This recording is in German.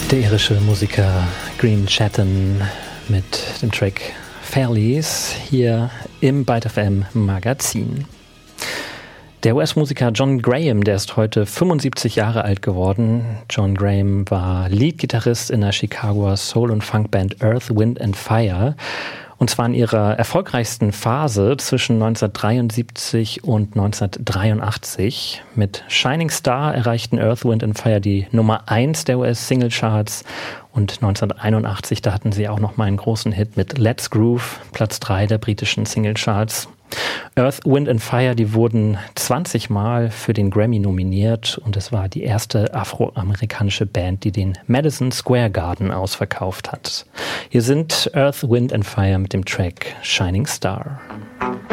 Der irische Musiker Green Chatham mit dem Track Fairlies hier im Byte FM Magazin. Der US-Musiker John Graham, der ist heute 75 Jahre alt geworden. John Graham war Leadgitarrist in der Chicagoer Soul- und Funkband Earth, Wind and Fire. Und zwar in ihrer erfolgreichsten Phase zwischen 1973 und 1983. Mit Shining Star erreichten Earth, Wind and Fire die Nummer 1 der US-Singlecharts. Und 1981, da hatten sie auch noch mal einen großen Hit mit Let's Groove, Platz 3 der britischen Singlecharts. Earth, Wind and Fire, die wurden 20 Mal für den Grammy nominiert und es war die erste afroamerikanische Band, die den Madison Square Garden ausverkauft hat. Hier sind Earth, Wind and Fire mit dem Track Shining Star.